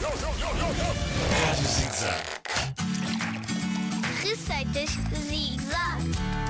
Rádio Zig-Zag. Receitas Zig-Zag.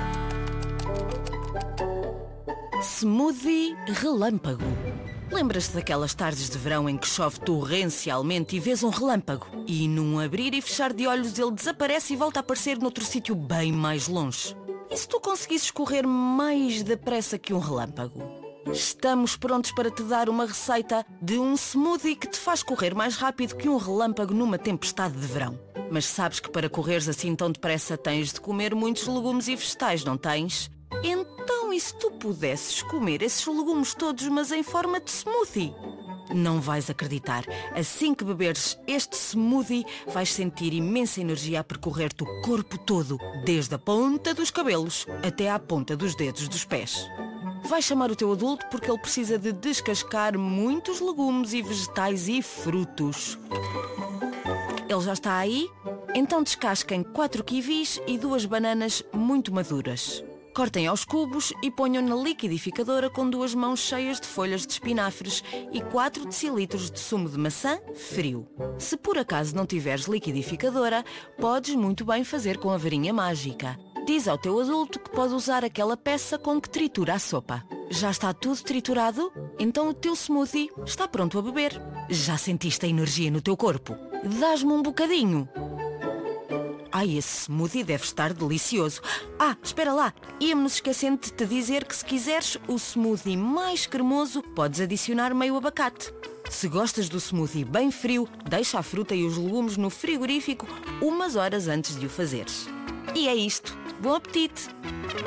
Smoothie relâmpago. Lembras-te daquelas tardes de verão em que chove torrencialmente e vês um relâmpago e num abrir e fechar de olhos ele desaparece e volta a aparecer noutro sítio bem mais longe? E se tu conseguisses correr mais depressa que um relâmpago? Estamos prontos para te dar uma receita de um smoothie que te faz correr mais rápido que um relâmpago numa tempestade de verão. Mas sabes que para correres assim tão depressa tens de comer muitos legumes e vegetais, não tens? Então, e se tu pudesses comer esses legumes todos, mas em forma de smoothie? Não vais acreditar. Assim que beberes este smoothie, vais sentir imensa energia a percorrer-te o corpo todo, desde a ponta dos cabelos até à ponta dos dedos dos pés. Vais chamar o teu adulto porque ele precisa de descascar muitos legumes e vegetais e frutos. Ele já está aí? Então descasquem 4 kiwis e 2 bananas muito maduras. Cortem aos cubos e ponham na liquidificadora com 2 mãos cheias de folhas de espinafres e 4 decilitros de sumo de maçã frio. Se por acaso não tiveres liquidificadora, podes muito bem fazer com a varinha mágica. Diz ao teu adulto que pode usar aquela peça com que tritura a sopa. Já está tudo triturado? Então o teu smoothie está pronto a beber. Já sentiste a energia no teu corpo? Dás-me um bocadinho? Ai, esse smoothie deve estar delicioso. Espera lá, ia-me-nos esquecendo de te dizer que se quiseres o smoothie mais cremoso, podes adicionar meio abacate. Se gostas do smoothie bem frio, deixa a fruta e os legumes no frigorífico umas horas antes de o fazeres. E é isto. Bom apetite!